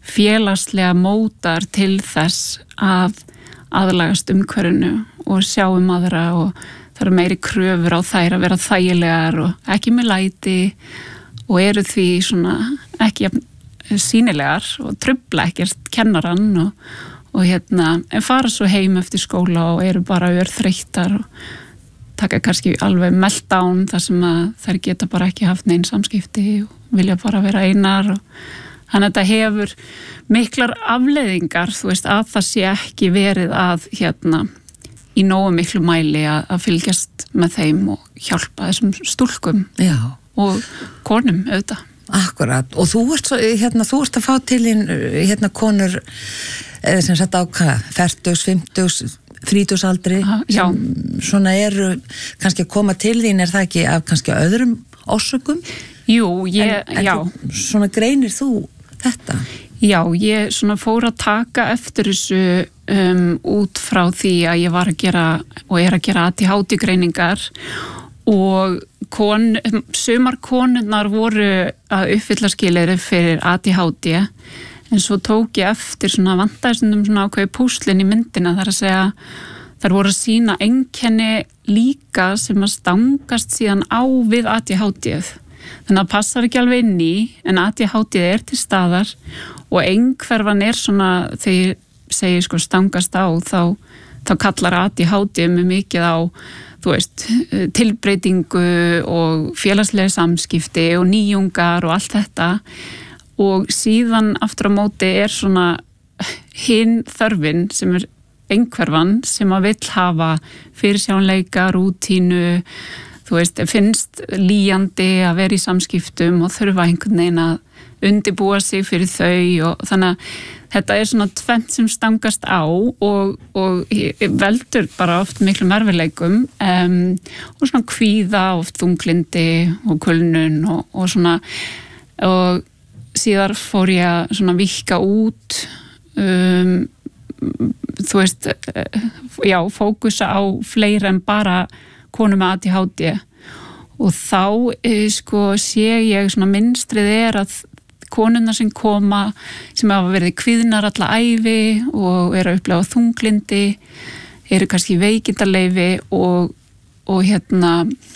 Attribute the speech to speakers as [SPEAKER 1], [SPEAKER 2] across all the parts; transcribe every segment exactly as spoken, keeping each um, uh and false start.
[SPEAKER 1] félagslega mótar til þess að aðlagast umhverfinu og sjá um aðra og það eru meiri kröfur á þær að vera þægilegar og ekki með læti og eru því svona ekki sýnilegar og trufla ekkert kennarann og, og hérna, en fara svo heim eftir skóla og eru bara örþreyttar og taka kannski alveg meltdown þar sem að þær geta bara ekki haft neinn samskipti og vilja bara vera einar og þannig að þetta hefur miklar afleiðingar, þú veist, að það sé ekki verið að hérna í nógu miklu mæli að, að fylgjast með þeim og hjálpa þessum stúlkum
[SPEAKER 2] Já.
[SPEAKER 1] Og konum auðvitað.
[SPEAKER 2] Akkurat, og þú ert, hérna, þú ert að fá til þín hérna konur sem sagt á hvað, fertugs, fimmtugs, þrítugsaldri sem svona eru kannski að koma til þín, er það ekki af kannski öðrum orsökum?
[SPEAKER 1] Jú, ég,
[SPEAKER 2] en, en
[SPEAKER 1] já.
[SPEAKER 2] Þú, svona greinir þú þetta?
[SPEAKER 1] Já, ég svona fór að taka eftir þessu um, út frá því að ég var að gera og er að gera A D H D-greiningar og kon, sumar konurnar voru að uppfylla skilyrði fyrir A D H D en svo tók ég eftir svona vandaðisundum svona ákveði púslinn í myndina þar að segja þar voru að sína einkenni líka sem að stangast síðan á við A D H D-ið. Þannig að passar ekki alveg inn í en A D H D er til staðar og einhverfan er svona þegar ég segi sko stangast á þá, þá kallar A D H D með mikið á þú veist, tilbreytingu og félagslega samskipti og nýjungar og allt þetta og síðan aftur á móti er svona hinn þörfin sem er einhverfan sem að vill hafa fyrirsjáanleika, rútínu þú veist, finnst líjandi að vera í samskiptum og þurfa einhvern veginn að undirbúa sig fyrir þau og þannig að þetta er svona tvennt sem stangast á og, og veldur bara oft miklu erfiðleikum um, og svona kvíða, oft þunglindi og kulnun og, og svona og síðar fór ég að svona vikka út um, þú veist já, fókusa á fleira en bara konum með A D H D og þá sko sé ég svona mynstrið er að konurnar sem koma sem hafa verið kvíðnar alla ævi og eru að upplefa þunglindi eru kannski veikindarleyfi og, og hérna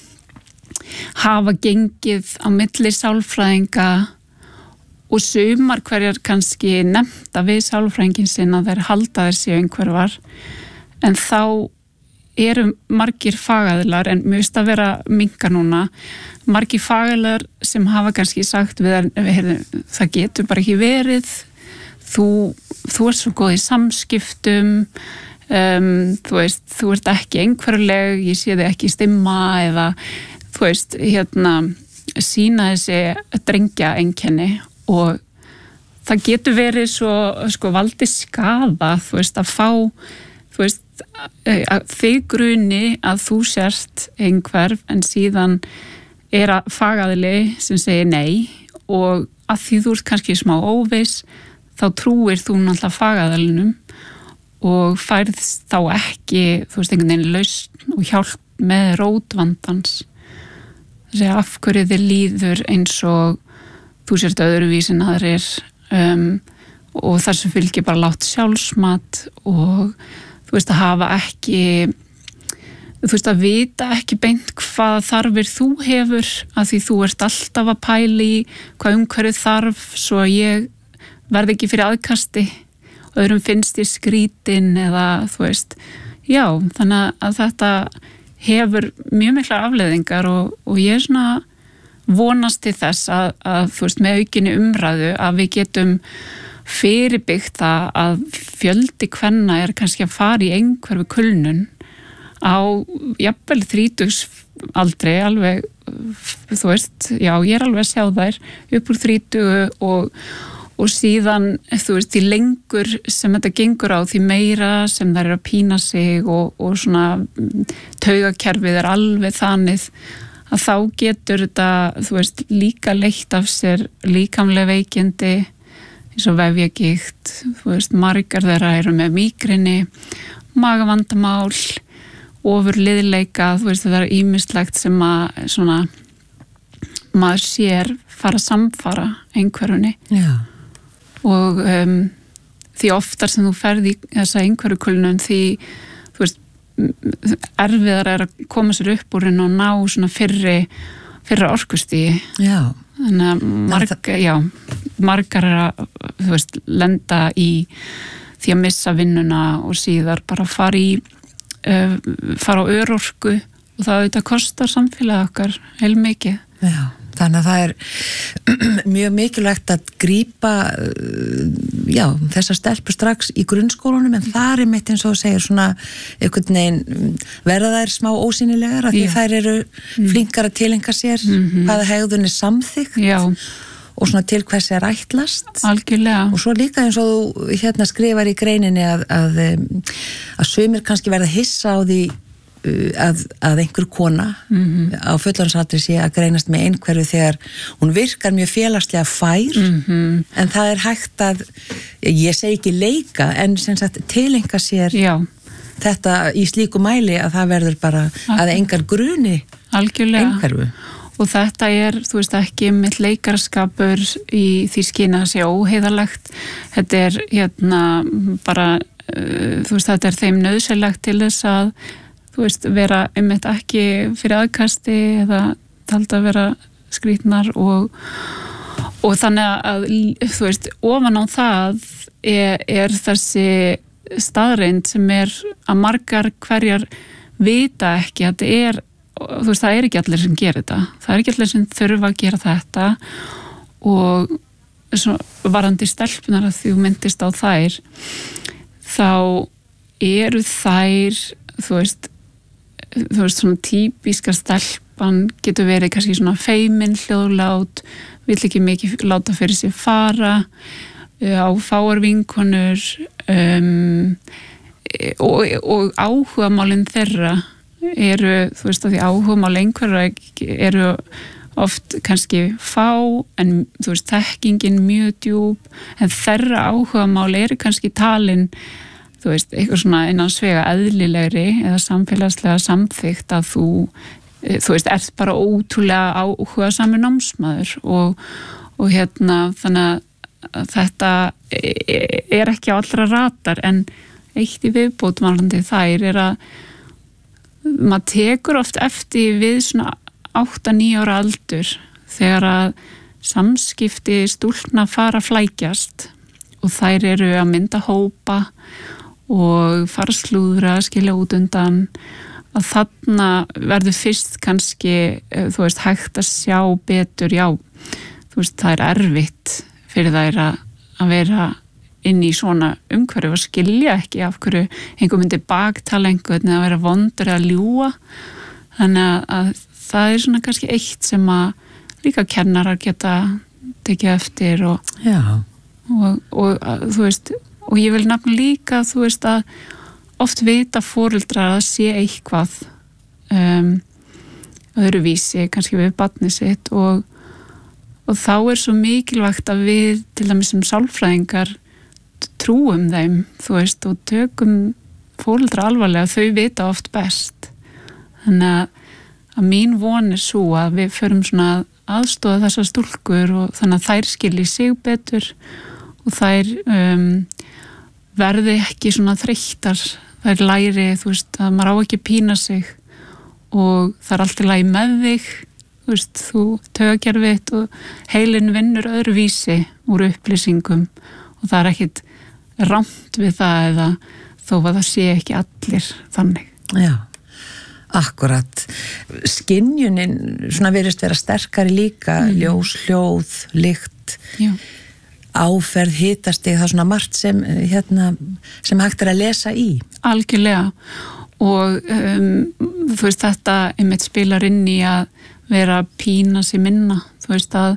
[SPEAKER 1] hafa gengið á milli sálfræðinga og sumar hverjar kannski nefnda við sálfræðingin sinn að þeir halda þeir séu einhverfar en þá eru margir fagaðilar en mjög að vera minka núna margir fagaðilar sem hafa kannski sagt við að það getur bara ekki verið þú, þú ert svo góð í samskiptum um, þú veist, þú ert ekki einhverjuleg, ég sé þig ekki stimma eða þú veist, hérna sína þessi drengja einkenni og það getur verið svo sko valdi skaða þú veist, að fá þú veist, að þig gruni að þú sérst einhverf en síðan er að fagaðili sem segir nei og að því þú ert kannski smá óviss þá trúir þú náttúrulega fagaðalinum og færð þá ekki þú veist einhvern veginn lausn og hjálp með rótvandans þessi af hverju þið líður eins og þú sért öðruvís en aðrir um, og þar sem fylgir bara lágt sjálfsmat og þú veist að hafa ekki þú veist að vita ekki beint hvað þarfir þú hefur að því þú ert alltaf að pæla í hvað umhverfið þarf svo að ég verð ekki fyrir aðkasti og öðrum finnst ég skrítin eða þú veist já, þannig að þetta hefur mjög miklar afleiðingar og, og ég er svona vonast til þess að, að þú veist með aukinni umræðu að við getum fyrirbyggt það að fjöldi kvenna er kannski að fara í einhverfu kulnun á jafnvel þrítugs aldri alveg, þú veist, já ég er alveg að sjá þær upp úr þrítugu og, og síðan, þú veist, því lengur sem þetta gengur á því meira sem þær eru að pína sig og, og svona taugakerfið er alveg þannig að þá getur þetta, þú veist, líka leitt af sér líkamlega veikindi eins og vefjagigt, þú veist, margar þeirra eru með mígrini, magavandamál, ofurliðleika, þú veist, það er ýmislegt sem að svona maður sér fara að samfara einhverjunni.
[SPEAKER 2] Já.
[SPEAKER 1] og um, því oftar sem þú ferð í þessa einhverjukulnun því þú veist erfiðar er að koma sér upp úr henn og ná svona fyrri fyrra orkustíi.
[SPEAKER 2] Já.
[SPEAKER 1] Þannig að marg, já, margar er að þú veist, lenda í því að missa vinnuna og síðar bara fara í uh, fara á örorku og það auðvitað kostar samfélagið okkar heilmikið.
[SPEAKER 2] Já, þannig að það er mjög mikilvægt að grípa já, þessa stelpur strax í grunnskólanum en það er mitt eins og segir svona einhvern veginn verða þær smá ósýnilegar af því já. Þær eru flinkar að tileinka sér mm-hmm. hvaða hegðun er samþykkt já. Og svona til hvers er ætlast.
[SPEAKER 1] Algjörlega.
[SPEAKER 2] Og svo líka eins og þú hérna skrifar í greininni að, að, að sumir kannski verða hissa á því að, að einhver kona mm-hmm. á fullorðinsaldri sé að greinast með einhverju þegar hún virkar mjög félagslega fær mm-hmm. en það er hægt að ég segi ekki leika en sem sagt tileinka sér já. Þetta í slíku mæli að það verður bara Alkjörlega. Að engar gruni
[SPEAKER 1] Algjörlega.
[SPEAKER 2] Einhverju
[SPEAKER 1] og þetta er, þú veist, ekki mitt leikaraskapur í því skyni að sé óheiðalegt þetta er hérna bara uh, þú veist, þetta er þeim nauðsynlegt til þess að þú veist, vera einmitt ekki fyrir aðkasti eða talda að vera skrýtnar og, og þannig að, þú veist, ofan á það er, er þessi staðreind sem er að margar hverjar vita ekki að þetta er, þú veist, það er ekki allir sem gerir þetta. Það er ekki allir sem þurfa að gera þetta og svo varandi stelpunar að þú myndist á þær, þá eru þær, þú veist, þú veist, svona típiska stelpan getur verið kannski svona feimin, hljóðlát, vill ekki mikið láta fyrir sig fara, á fáar vinkonur um, og, og áhugamálin þeirra eru, þú veist, að því áhugamál einhverja eru oft kannski fá en þú veist, þekkingin mjög djúp en þeirra áhugamál eru kannski talin þú veist, eitthvað svona innan svega eðlilegri eða samfélagslega samþykkt að þú, þú veist, ert bara ótrúlega áhugasamur námsmaður og, og hérna, þannig að þetta er ekki á allra ratar en eitt í viðbót varðandi þær er að maður tekur oft eftir við svona átta níu ára aldur þegar að samskipti stúlkna fara að flækjast og þær eru að mynda hópa og fara slúðra, skilja út undan að þarna verður fyrst kannski, þú veist, hægt að sjá betur, já, þú veist, það er erfitt fyrir þær að, að vera inn í svona umhverju og skilja ekki af hverju einhver myndi baktala einhvern eða vera vondur eða ljúga þannig að, að það er svona kannski eitt sem að líka kennarar geta tekið eftir og, og, og að, þú veist og ég vil nefna líka þú veist að oft vita foreldrar að sé eitthvað um, öðruvísi kannski við barnið sitt og, og þá er svo mikilvægt að við til dæmis sem sálfræðingar trúum þeim, þú veist, og tökum foreldra alvarlega, þau vita oft best. Þannig að, að mín von er svo að við förum svona aðstoða þessar stúlkur og þannig að þær skilji sig betur og þær um, verði ekki svona þreyttar, þær læri, þú veist, að maður á ekki pína sig og það er alltaf lægi með þig, þú veist, þú taugakerfið og heilin vinnur öðruvísi úr upplýsingum og það er ekkit rámt við það eða þó að það sé ekki allir þannig.
[SPEAKER 2] Já, akkurat. Skynjunin svona virðist vera sterkari líka, mm. ljós, hljóð, lykt, Já. Áferð, hitastig, það er svona margt sem, hérna, sem hægt er að lesa í.
[SPEAKER 1] Algjörlega og um, þú veist þetta einmitt spilar inn í að vera að pína sig minna, þú veist að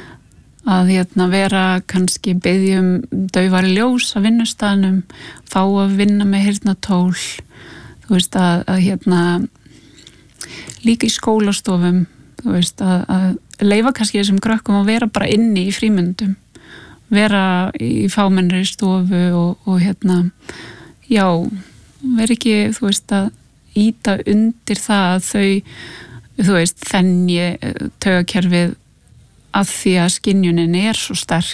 [SPEAKER 1] að hérna vera kannski biðjum daufari ljós á vinnustaðnum, fá að vinna með heyrnartól, þú veist að, að hérna líka í skólastofum, þú veist að, að leyfa kannski þessum krökkum að vera bara inni í frímyndum, vera í fámennri stofu og, og hérna, já, vera ekki, þú veist að íta undir það að þau, þú veist, þenni taugakerfið að því að skynjunin er svo sterk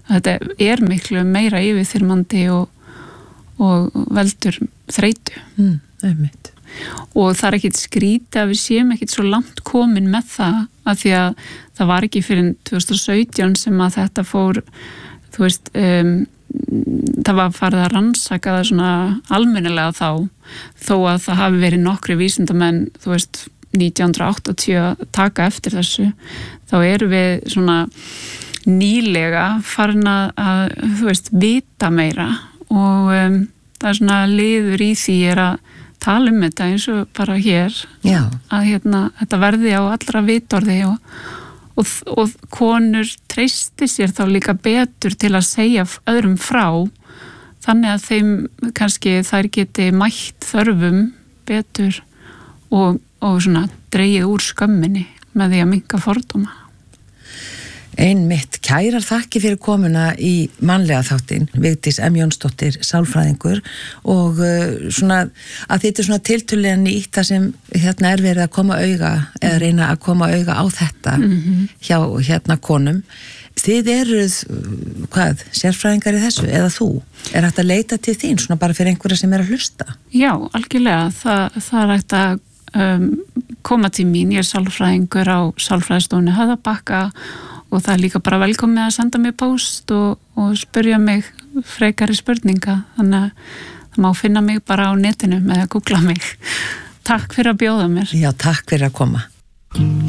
[SPEAKER 1] þetta er miklu meira yfirþyrmandi og, og veldur þreytu.
[SPEAKER 2] Mm, einmitt.
[SPEAKER 1] Og það er ekkit skrítið að við séum ekkit svo langt komin með það, að því að það var ekki fyrir tvö þúsund og sautján sem að þetta fór, þú veist, um, það var farið að rannsaka það svona almennilega þá, þó að það hafi verið nokkri vísindamenn, þú veist, nítján hundruð áttatíu að taka eftir þessu, þá erum við svona nýlega farin að, að þú veist, vita meira og um, það er svona liður í því er að tala um þetta eins og bara hér.
[SPEAKER 2] Já.
[SPEAKER 1] Að hérna, þetta verði á allra vitorði og, og, og konur treysti sér þá líka betur til að segja öðrum frá, þannig að þeim kannski þær geti mætt þörfum betur og, og svona dregið úr skömminni með því að minnka fordóma.
[SPEAKER 2] Einmitt, kærar þakki fyrir komuna í mannlega þáttinn, Vigdís M. Jónsdóttir, sálfræðingur og uh, svona að þetta er svona tiltölulega nýtt það sem hérna er verið að koma auga eða reyna að koma auga á þetta mm-hmm. hjá hérna konum. Þið eruð, hvað, sérfræðingar í þessu eða þú? Er hægt að leita til þín svona bara fyrir einhverja sem er að hlusta?
[SPEAKER 1] Já, algjörlega, það, það er hægt að um, koma til mín, ég er sálfræðingur á Sálfræðistofnun Höfðabakka og það er líka bara velkomið að senda mér post og, og spyrja mig frekari spurninga, þannig að það má finna mig bara á netinu með að googla mig. Takk fyrir að bjóða mér.
[SPEAKER 2] Já, takk fyrir að koma.